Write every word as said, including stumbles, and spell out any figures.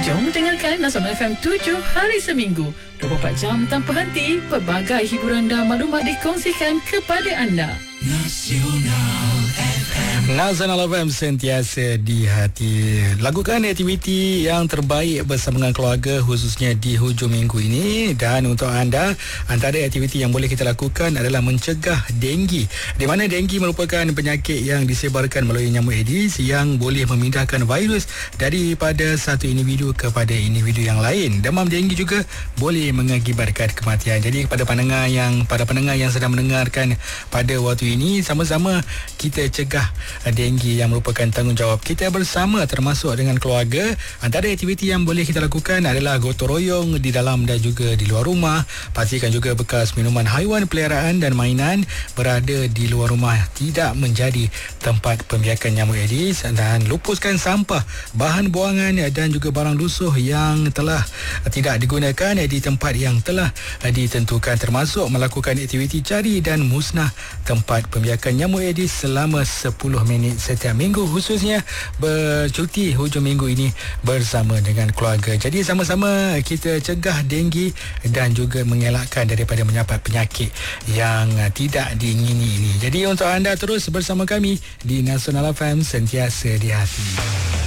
Jom dengarkan Nasional F M tujuh hari seminggu, dua puluh empat jam tanpa henti. Pelbagai hiburan dan maklumat dikongsikan kepada anda. Nasional F M. Nasional F M sentiasa di hati. Lakukan aktiviti yang terbaik bersama dengan keluarga, khususnya di hujung minggu ini. Dan untuk anda, antara aktiviti yang boleh kita lakukan adalah mencegah denggi, di mana denggi merupakan penyakit yang disebarkan melalui nyamuk Aedes yang boleh memindahkan virus daripada satu individu kepada individu yang lain. Demam denggi juga boleh mengakibatkan kematian. Jadi kepada pendengar yang pada pendengar yang sedang mendengarkan pada waktu ini, sama-sama kita cegah denggi yang merupakan tanggungjawab kita bersama, termasuk dengan keluarga. Antara aktiviti yang boleh kita lakukan adalah gotong royong di dalam dan juga di luar rumah. Pastikan juga bekas minuman haiwan peliharaan dan mainan berada di luar rumah, tidak menjadi tempat pembiakan nyamuk Aedes. Dan lupuskan sampah, bahan buangan dan juga barang lusuh yang telah tidak digunakan di tempat yang telah ditentukan, termasuk melakukan aktiviti cari dan musnah tempat pembiakan nyamuk Aedes selama sepuluh minit setiap minggu, khususnya bercuti hujung minggu ini bersama dengan keluarga. Jadi sama-sama kita cegah denggi dan juga mengelakkan daripada menyapat penyakit yang tidak diingini ini. Jadi untuk anda terus bersama kami di Nasional F M, sentiasa di hati.